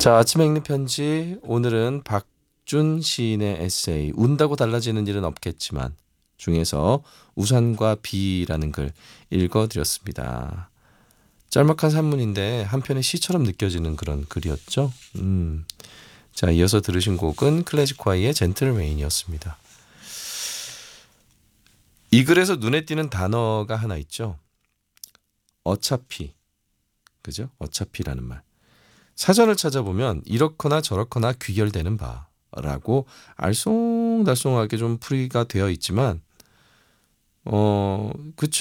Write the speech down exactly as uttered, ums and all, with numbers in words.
자, 아침에 읽는 편지. 오늘은 박준 시인의 에세이 운다고 달라지는 일은 없겠지만 중에서 우산과 비라는 글 읽어드렸습니다. 짤막한 산문인데 한편의 시처럼 느껴지는 그런 글이었죠. 음. 자, 이어서 들으신 곡은 클래식콰이의 젠틀레인이었습니다. 이 글에서 눈에 띄는 단어가 하나 있죠. 어차피. 그죠? 어차피라는 말. 사전을 찾아보면 이렇거나 저렇거나 귀결되는 바라고 알쏭달쏭하게 좀 풀이가 되어 있지만 어, 그쵸.